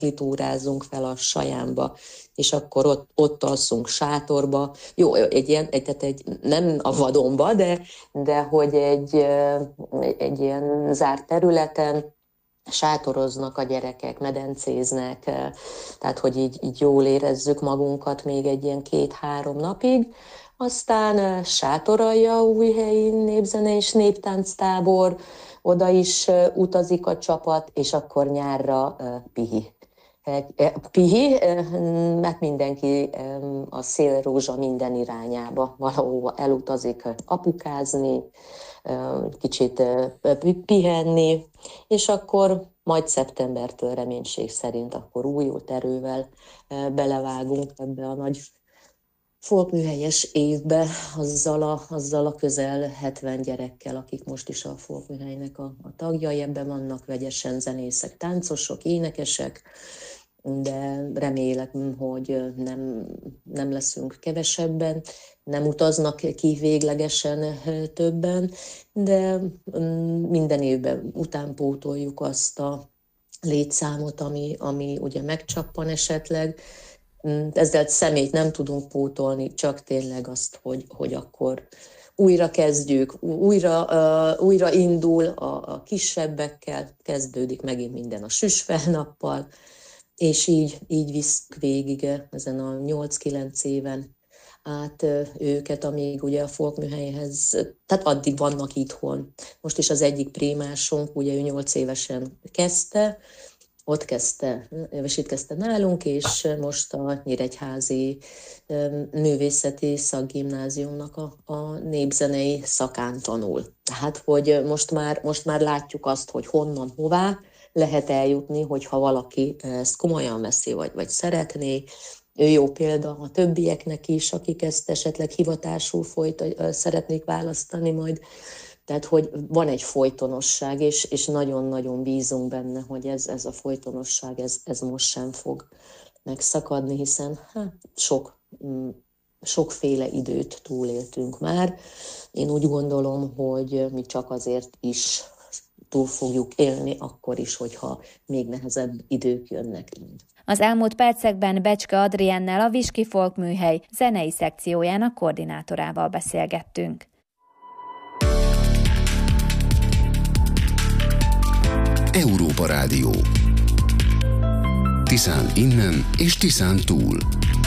túrázunk fel a Sajánba, és akkor ott alszunk sátorba. Jó, nem a vadonba, de hogy egy ilyen zárt területen sátoroznak a gyerekek, medencéznek, tehát hogy így jól érezzük magunkat még egy ilyen 2-3 napig. Aztán Sátoraljaújhelyi népzene és néptánctábor, oda is utazik a csapat, és akkor nyárra pihi, mert mindenki a szélrózsa minden irányába valahova elutazik apukázni, kicsit pihenni, és akkor majd szeptembertől reménység szerint akkor újult erővel belevágunk ebbe a nagy folkműhelyes évbe, azzal a közel 70 gyerekkel, akik most is a folkműhelynek a tagjai, ebben vannak vegyesen zenészek, táncosok, énekesek, de remélem, hogy nem leszünk kevesebben, nem utaznak ki véglegesen többen, de minden évben utánpótoljuk azt a létszámot, ami ugye megcsappan esetleg. Ezzel személyt nem tudunk pótolni, csak tényleg azt, hogy akkor újra kezdjük, újra indul a kisebbekkel, kezdődik megint minden a süsfelnappal, és így viszk végig ezen a 8-9 éven át őket, amíg ugye a folkműhelyhez, tehát addig vannak itthon. Most is az egyik prímásunk, ugye ő 8 évesen kezdte, itt kezdte nálunk, és most a Nyíregyházi Művészeti Szakgimnáziumnak a népzenei szakán tanul. Tehát, hogy most már látjuk azt, hogy honnan, hová lehet eljutni, hogyha valaki ezt komolyan veszi, vagy szeretné. Ő jó példa a többieknek is, akik ezt esetleg hivatásul szeretnék választani majd. Tehát, hogy van egy folytonosság, és nagyon-nagyon bízunk benne, hogy ez a folytonosság, ez most sem fog megszakadni, hiszen sokféle időt túléltünk már. Én úgy gondolom, hogy mi csak azért is túl fogjuk élni, akkor is, hogyha még nehezebb idők jönnek. Az elmúlt percekben Becske Adriennel, a Viski Folkműhely zenei szekciójának koordinátorával beszélgettünk. Európa Rádió. Tiszán innen és Tiszán túl.